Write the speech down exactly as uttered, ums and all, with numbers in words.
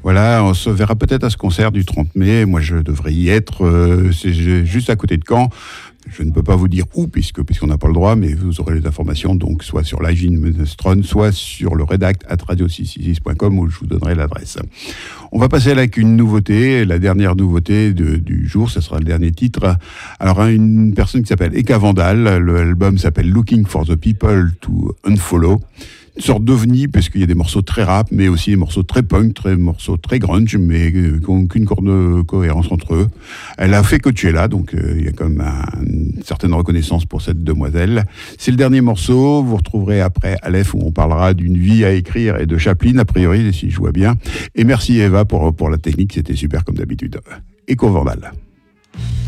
Voilà, on se verra peut-être à ce concert du trente mai. Moi, je devrais y être. Euh, c'est juste à côté de Caen. Je ne peux pas vous dire où, puisque, puisqu'on n'a pas le droit, mais vous aurez les informations, donc soit sur Live in Minestrone, soit sur le rédact at radio six cent six point com, où je vous donnerai l'adresse. On va passer avec une nouveauté, la dernière nouveauté de, du jour, ce sera le dernier titre. Alors, hein, une personne qui s'appelle Eka Vandal, l'album s'appelle Looking for the People to Unfollow. Une sorte d'ovni, parce qu'il y a des morceaux très rap, mais aussi des morceaux très punk, des morceaux très grunge, mais qui n'ont aucune corde cohérence entre eux. Elle a fait Coachella, donc euh, il y a quand même un, une certaine reconnaissance pour cette demoiselle. C'est le dernier morceau, vous retrouverez après Aleph, où on parlera d'une vie à écrire et de Chaplin, a priori, si je vois bien. Et merci Eva pour, pour la technique, c'était super comme d'habitude. Eka Vandal.